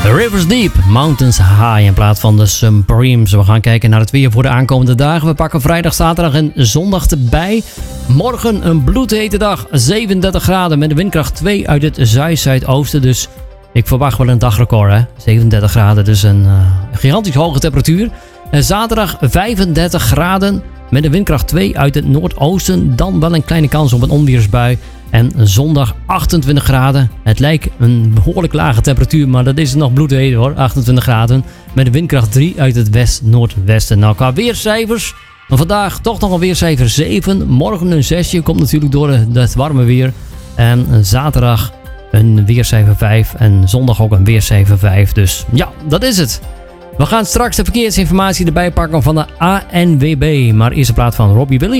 Rivers Deep, Mountains High in plaats van de Supremes. We gaan kijken naar het weer voor de aankomende dagen. We pakken vrijdag, zaterdag en zondag erbij. Morgen een bloedhete dag, 37 graden met een windkracht 2 uit het zuid-zuidoosten. Dus ik verwacht wel een dagrecord, hè? 37 graden, dus een gigantisch hoge temperatuur. En zaterdag 35 graden met een windkracht 2 uit het noordoosten. Dan wel een kleine kans op een onweersbui. En zondag 28 graden. Het lijkt een behoorlijk lage temperatuur, maar dat is nog bloedheet hoor. 28 graden met een windkracht 3 uit het west-noordwesten. Nou, qua weercijfers, vandaag toch nog een weercijfer 7. Morgen een 6. Komt natuurlijk door het warme weer. En zaterdag een weercijfer 5. En zondag ook een weercijfer 5. Dus ja, dat is het. We gaan straks de verkeersinformatie erbij pakken van de ANWB. Maar eerst een plaat van Robbie Williams.